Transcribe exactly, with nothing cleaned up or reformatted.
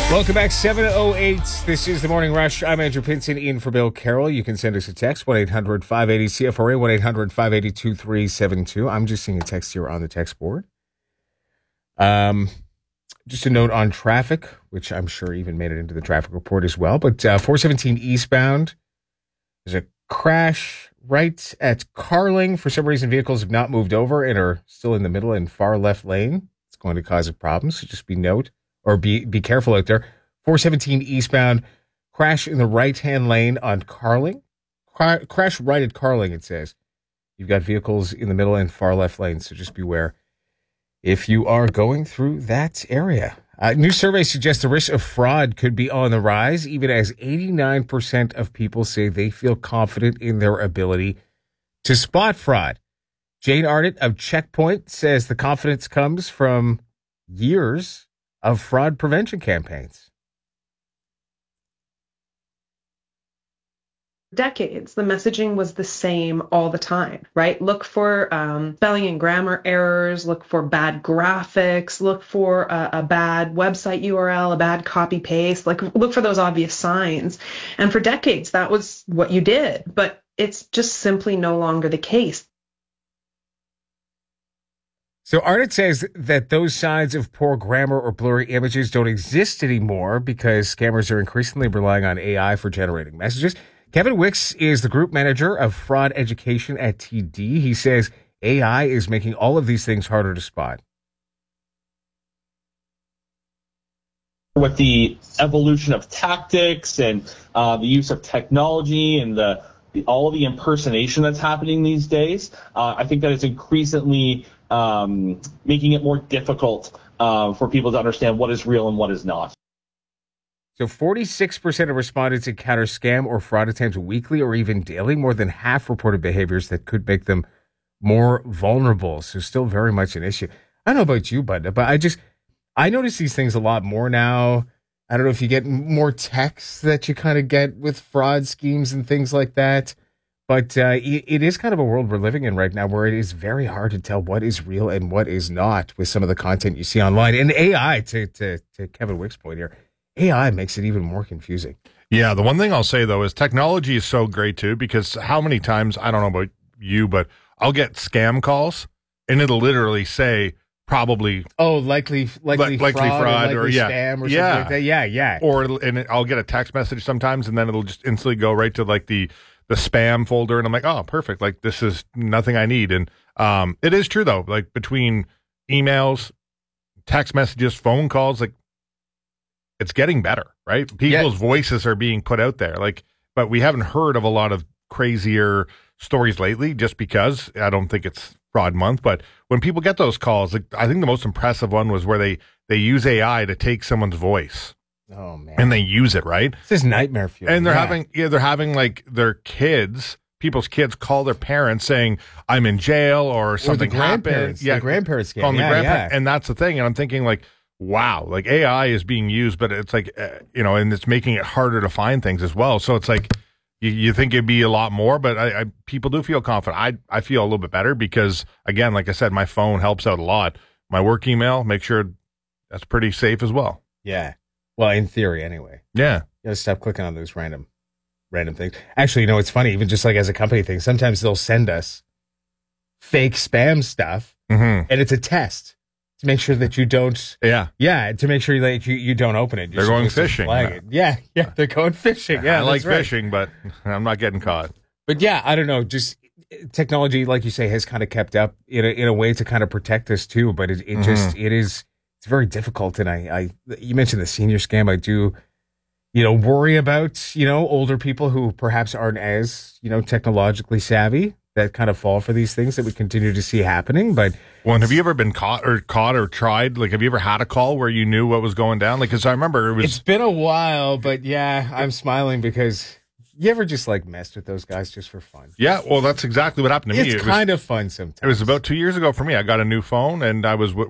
Welcome back, seven oh eight. This is The Morning Rush. I'm Andrew Pinson, in for Bill Carroll. You can send us a text, one eight hundred five eight zero C F R A, one eight hundred five eight zero two three seven two. I'm just seeing a text here on the text board. Um, Just a note on traffic, which I'm sure even made it into the traffic report as well. But uh, four seventeen eastbound, there's a crash right at Carling. For some reason, vehicles have not moved over and are still in the middle and far left lane. It's going to cause a problem, so just be note. Or be be careful out there. four seventeen eastbound, crash in the right-hand lane on Carling. Cra- crash right at Carling, it says. You've got vehicles in the middle and far left lane, so just beware if you are going through that area. A new survey suggests the risk of fraud could be on the rise, even as eighty-nine percent of people say they feel confident in their ability to spot fraud. Jane Arnott of Checkpoint says the confidence comes from years of fraud prevention campaigns. Decades, the messaging was the same all the time, right? Look for um, spelling and grammar errors, look for bad graphics, look for a, a bad website U R L, a bad copy paste, like look for those obvious signs. And for decades, that was what you did, but it's just simply no longer the case. So Arnott says that those signs of poor grammar or blurry images don't exist anymore because scammers are increasingly relying on A I for generating messages. Kevin Wicks is the group manager of fraud education at T D. He says A I is making all of these things harder to spot. With the evolution of tactics and uh, the use of technology and the, the all the impersonation that's happening these days, uh, I think that it's increasingly um, making it more difficult uh, for people to understand what is real and what is not. So forty-six percent of respondents encounter scam or fraud attempts weekly or even daily. More than half reported behaviors that could make them more vulnerable. So still very much an issue. I don't know about you, bud, but I just, I notice these things a lot more now. I don't know if you get more texts that you kind of get with fraud schemes and things like that. But uh, it, it is kind of a world we're living in right now where it is very hard to tell what is real and what is not with some of the content you see online. And A I, to, to, to Kevin Wick's point here, A I makes it even more confusing. Yeah, the one thing I'll say, though, is technology is so great, too, because how many times, I don't know about you, but I'll get scam calls, and it'll literally say probably... Oh, likely likely, li- likely fraud, fraud or, or, likely yeah. spam or yeah. something like that. Yeah, yeah. Or it'll, and it, I'll get a text message sometimes, and then it'll just instantly go right to, like, the, the spam folder, and I'm like, oh, perfect. Like, this is nothing I need. And um, it is true, though, like, between emails, text messages, phone calls, like, it's getting better, right? People's yeah. voices are being put out there. Like, but we haven't heard of a lot of crazier stories lately just because I don't think it's fraud month. But when people get those calls, like, I think the most impressive one was where they, they use A I to take someone's voice. Oh man. And they use it, right? This is nightmare fuel. And they're yeah. having, yeah, they're having like their kids, people's kids call their parents saying, I'm in jail or something or the happened. Yeah. The grandparents scam. Calling yeah, the grandparents. yeah. And that's the thing. And I'm thinking like, wow, like A I is being used, but it's like, uh, you know, and it's making it harder to find things as well. So it's like, you, you think it'd be a lot more, but I, I, people do feel confident. I, I feel a little bit better because, again, like I said, my phone helps out a lot. My work email, make sure that's pretty safe as well. Yeah. Well, in theory, anyway. Yeah. You gotta stop clicking on those random, random things. Actually, you know, it's funny, even just like as a company thing, sometimes they'll send us fake spam stuff, mm-hmm. and it's a test. To make sure that you don't, yeah, yeah, to make sure that you, you don't open it. You're they're going fishing. Yeah. yeah, yeah, they're going fishing. Yeah, I like right. fishing, but I'm not getting caught. But yeah, I don't know. Just technology, like you say, has kind of kept up in a, in a way to kind of protect us too. But it, it mm-hmm. just it is it's very difficult. And I, I, you mentioned the senior scam. I do, you know, worry about you know older people who perhaps aren't as you know technologically savvy that kind of fall for these things that we continue to see happening. But well, have you ever been caught or caught or tried? Like, have you ever had a call where you knew what was going down? Like, because I remember it was. It's been a while, but yeah, I'm smiling because you ever just like messed with those guys just for fun? Yeah, well, that's exactly what happened to it's me. It's kind of fun sometimes. It was about two years ago for me. I got a new phone and I was.